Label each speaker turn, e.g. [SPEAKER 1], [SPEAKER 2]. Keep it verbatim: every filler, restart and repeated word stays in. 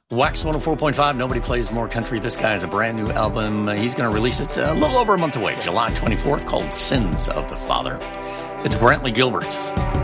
[SPEAKER 1] Wax one oh four point five, Nobody Plays More Country. This guy has a brand new album. Uh, he's going to release it uh, a little over a month away, July twenty-fourth, called Sins of the Father. It's Brantley Gilbert.